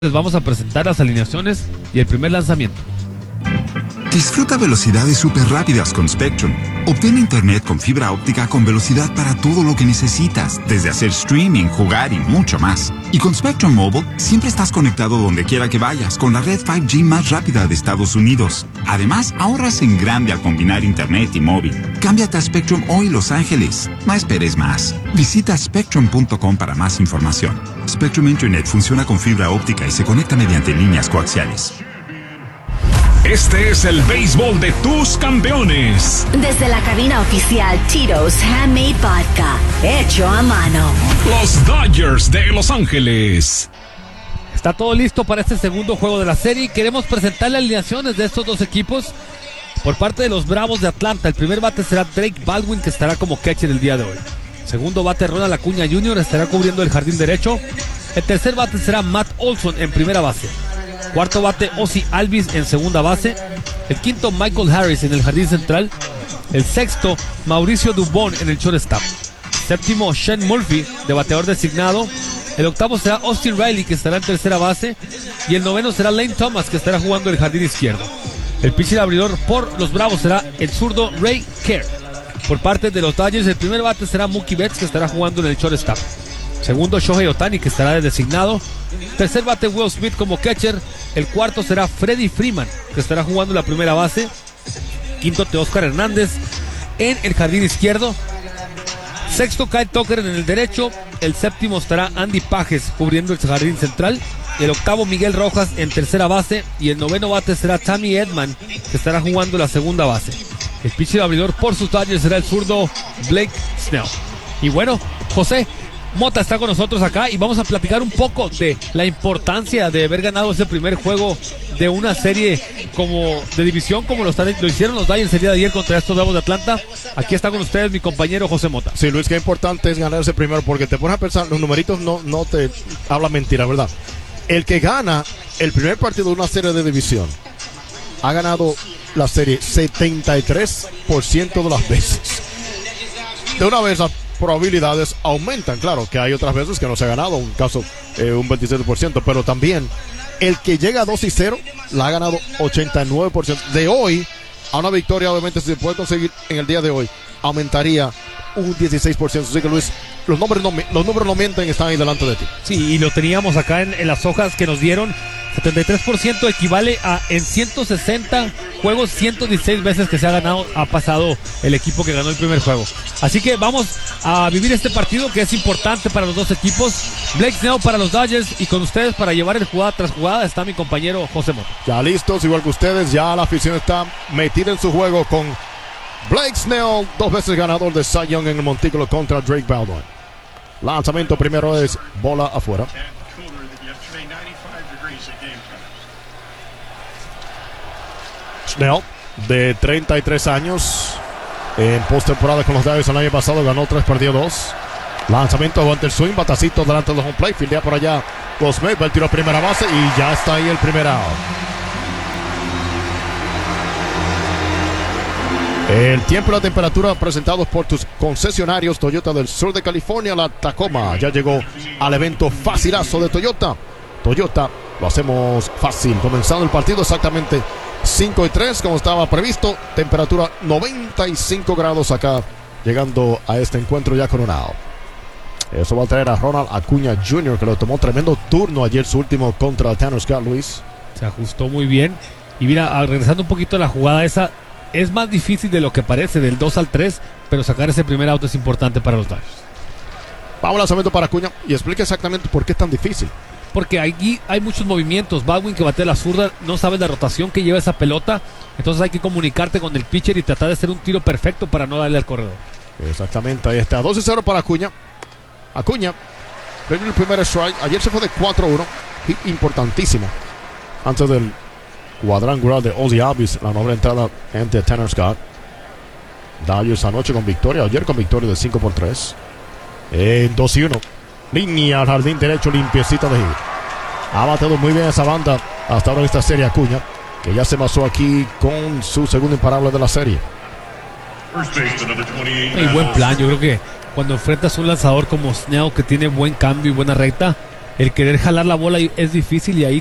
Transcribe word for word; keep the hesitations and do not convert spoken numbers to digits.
Les vamos a presentar las alineaciones y el primer lanzamiento. Disfruta velocidades súper rápidas con Spectrum. Obtén internet con fibra óptica con velocidad para todo lo que necesitas, desde hacer streaming, jugar y mucho más. Y con Spectrum Mobile, siempre estás conectado donde quiera que vayas con la red cinco G más rápida de Estados Unidos. Además, ahorras en grande al combinar internet y móvil. Cámbiate a Spectrum hoy, Los Ángeles. No esperes más. Visita spectrum punto com para más información. Spectrum Internet funciona con fibra óptica y se conecta mediante líneas coaxiales. Este es el béisbol de tus campeones. Desde la cabina oficial Tito's Handmade Vodka, hecho a mano. Los Dodgers de Los Ángeles. Está todo listo para este segundo juego de la serie. Queremos presentar las alineaciones de estos dos equipos. Por parte de los Bravos de Atlanta, el primer bate será Drake Baldwin, que estará como catcher el día de hoy. Segundo bate, Ronald Acuña junior, estará cubriendo el jardín derecho. El tercer bate será Matt Olson en primera base. Cuarto bate, Ozzie Albies en segunda base. El quinto, Michael Harris en el jardín central. El sexto, Mauricio Dubón en el shortstop. Séptimo, Sean Murphy de bateador designado. El octavo será Austin Riley, que estará en tercera base. Y el noveno será Lane Thomas, que estará jugando en el jardín izquierdo. El pitcher abridor por los Bravos será el zurdo Ray Kerr. Por parte de los Dodgers, el primer bate será Mookie Betts, que estará jugando en el shortstop. Segundo, Shohei Ohtani, que estará de designado. Tercer bate, Will Smith como catcher. El cuarto será Freddie Freeman, que estará jugando la primera base. Quinto, Teóscar Hernández en el jardín izquierdo. Sexto, Kyle Tucker en el derecho. El séptimo estará Andy Pages cubriendo el jardín central. El octavo, Miguel Rojas en tercera base. Y el noveno bate será Tommy Edman, que estará jugando la segunda base. El pitcher abridor por sus Dodgers será el zurdo Blake Snell. Y bueno, José Mota está con nosotros acá y vamos a platicar un poco de la importancia de haber ganado ese primer juego de una serie como de división, como lo, están, lo hicieron los Dodgers el día de ayer contra estos Bravos de Atlanta. Aquí está con ustedes mi compañero José Mota. Sí, Luis, qué importante es ganar ese primero, porque te pones a pensar, los numeritos no, no te hablan mentira, ¿verdad? El que gana el primer partido de una serie de división ha ganado la serie setenta y tres por ciento de las veces. De una vez, las probabilidades aumentan. Claro que hay otras veces que no se ha ganado, un caso, eh, un veintisiete por ciento, pero también el que llega a dos y cero la ha ganado ochenta y nueve por ciento. De hoy a una victoria, obviamente, si se puede conseguir en el día de hoy, aumentaría un dieciséis por ciento. Así que, Luis, los números no, los números no mienten, están ahí delante de ti. Sí, y lo teníamos acá en, en las hojas que nos dieron. setenta y tres por ciento equivale a en ciento sesenta juegos, ciento dieciséis veces que se ha ganado, ha pasado el equipo que ganó el primer juego. Así que vamos a vivir este partido que es importante para los dos equipos. Blake Snell para los Dodgers, y con ustedes para llevar el jugada tras jugada está mi compañero José Mota. Ya listos, igual que ustedes, ya la afición está metida en su juego con Blake Snell, dos veces ganador de Cy Young en el montículo contra Drake Baldwin. Lanzamiento primero es bola afuera. Snell, de treinta y tres años, en postemporada con los Dodgers el año pasado, ganó tres, perdió dos. Lanzamiento, aguanta el swing, batacito delante del home plate, fildea por allá Will Smith, va el tiro a primera base y ya está ahí el primer out. El tiempo y la temperatura presentados por tus concesionarios Toyota del sur de California, la Tacoma. Ya llegó al evento facilazo de Toyota. Toyota, lo hacemos fácil. Comenzando el partido exactamente cinco y tres como estaba previsto. Temperatura noventa y cinco grados acá, llegando a este encuentro ya con un out. Eso va a traer a Ronald Acuña junior, que lo tomó tremendo turno ayer, su último contra Tanner Scott, Luis. Se ajustó muy bien. Y mira, regresando un poquito a la jugada esa, es más difícil de lo que parece, del dos al tres, pero sacar ese primer auto es importante para los Dodgers. Vamos al lanzamiento para Acuña y explica exactamente por qué es tan difícil. Porque aquí hay muchos movimientos. Baldwin, que batea la zurda, no sabes la rotación que lleva esa pelota, entonces hay que comunicarte con el pitcher y tratar de hacer un tiro perfecto para no darle al corredor. Exactamente, ahí está, dos y cero para Acuña. Acuña, el primer strike, ayer se fue de cuatro a uno, importantísimo, antes del cuadrangular de Ozzie Albies, la nueva entrada ante Tanner Scott. Dodgers anoche con victoria, ayer con victoria de cinco por tres. En dos y uno. Línea al jardín derecho, limpiecita de hit. Ha bateado muy bien esa banda hasta ahora en esta serie Acuña, que ya se basó aquí con su segundo imparable de la serie. Y buen plan, yo creo que cuando enfrentas un lanzador como Snell, que tiene buen cambio y buena recta, el querer jalar la bola es difícil y ahí